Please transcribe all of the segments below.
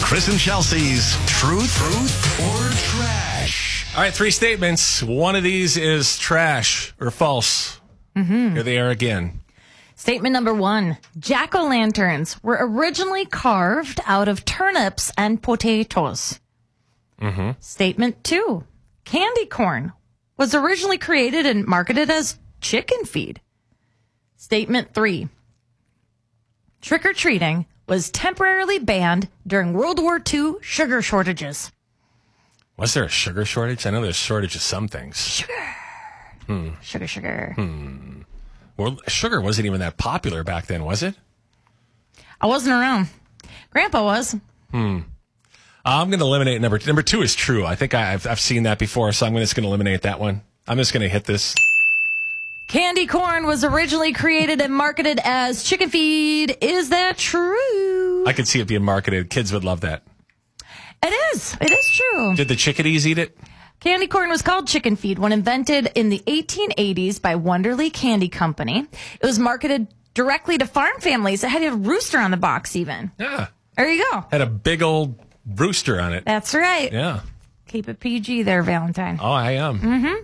Chris and Chelsea's Truth or Trash. All right, 3 statements. One of these is trash or false. Here they are again. Statement number 1. Jack-o'-lanterns were originally carved out of turnips and potatoes. Statement 2. Candy corn was originally created and marketed as chicken feed. Statement 3. Trick-or-treating was temporarily banned during World War II sugar shortages. Was there a sugar shortage? I know there's a shortage of some things. Sugar. Well, sugar wasn't even that popular back then, was it? I wasn't around. Grandpa was. I'm going to eliminate number 2 is true. I think I've seen that before, so I'm just going to eliminate that one. I'm just going to hit this. Candy corn was originally created and marketed as chicken feed. Is that true? I could see it being marketed. Kids would love that. It is. It is true. Did the chickadees eat it? Candy corn was called chicken feed when invented in the 1880s by Wonderly Candy Company. It was marketed directly to farm families. It had a rooster on the box even. Yeah. There you go. Had a big old rooster on it. That's right. Yeah. Keep it PG there, Valentine. Oh, I am.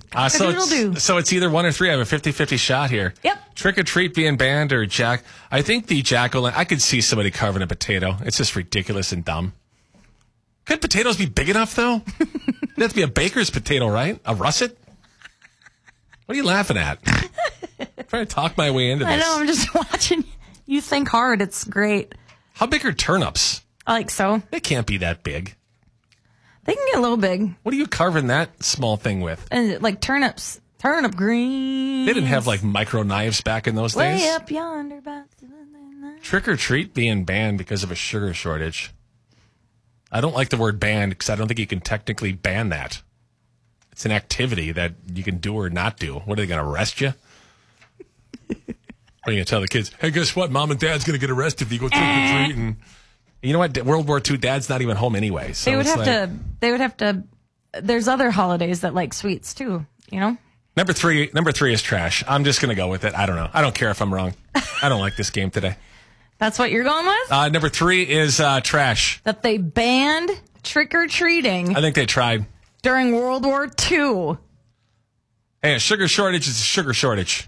So it's either 1 or 3. I have a 50-50 shot here. Yep. Trick or treat being banned or Jack. I think the jack-o'-lantern, I could see somebody carving a potato. It's just ridiculous and dumb. Could potatoes be big enough, though? It'd have to be a baker's potato, right? A russet? What are you laughing at? I'm trying to talk my way into this. I know, I'm just watching you think hard. It's great. How big are turnips? I like so. They can't be that big. They can get a little big. What are you carving that small thing with? And like turnips. Turnip green. They didn't have like micro knives back in those days. Way up yonder. Trick or treat being banned because of a sugar shortage. I don't like the word banned because I don't think you can technically ban that. It's an activity that you can do or not do. What, are they going to arrest you? Or are you going to tell the kids, hey, guess what? Mom and Dad's going to get arrested if you go trick or treating. You know what? World War II, Dad's not even home anyway. So they would have to. There's other holidays that like sweets too, you know? Number three is trash. I'm just going to go with it. I don't know. I don't care if I'm wrong. I don't like this game today. That's what you're going with? Number 3 is trash. That they banned trick-or-treating. I think they tried. During World War II. Hey, a sugar shortage is a sugar shortage.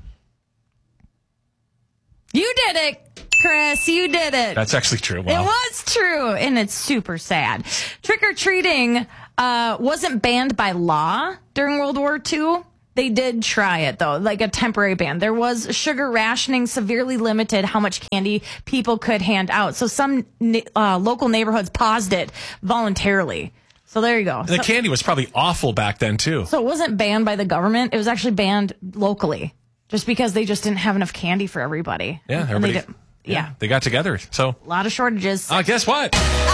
You did it, Chris. You did it. That's actually true. Wow. It was true, and it's super sad. Trick-or-treating wasn't banned by law during World War II. They did try it, though, like a temporary ban. There was sugar rationing severely limited how much candy people could hand out. So some local neighborhoods paused it voluntarily. So there you go. The candy was probably awful back then, too. So it wasn't banned by the government. It was actually banned locally just because they just didn't have enough candy for everybody. Yeah, everybody. Yeah. They got together. So a lot of shortages. Guess what?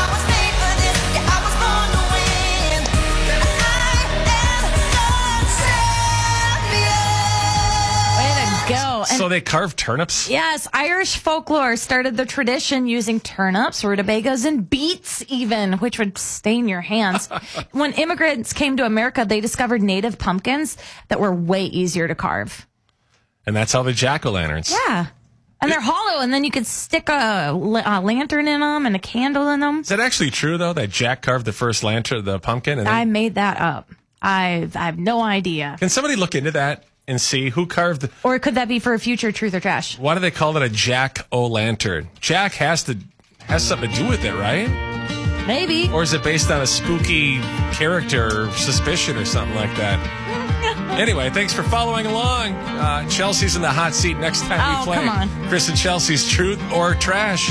So they carved turnips? Yes, Irish folklore started the tradition using turnips, rutabagas, and beets even, which would stain your hands. When immigrants came to America, they discovered native pumpkins that were way easier to carve. And that's how the jack-o'-lanterns. Yeah. And they're hollow, and then you could stick a lantern in them and a candle in them. Is that actually true, though, that Jack carved the first lantern, the pumpkin? And I made that up. I have no idea. Can somebody look into that and see who carved? Or could that be for a future Truth or Trash? Why do they call it a jack-o'-lantern? Jack has something to do with it, right? Maybe. Or is it based on a spooky character or suspicion or something like that? Anyway, thanks for following along. Chelsea's in the hot seat next time we play. Come on. Chris and Chelsea's Truth or Trash.